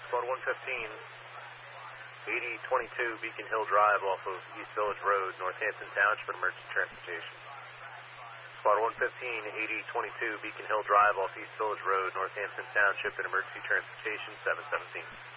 Squad 115, 8022 Beacon Hill Drive off of East Village Road, Northampton Township, emergency transportation. Squad 115, 8022 Beacon Hill Drive off East Village Road, Northampton Township, and emergency transportation 717.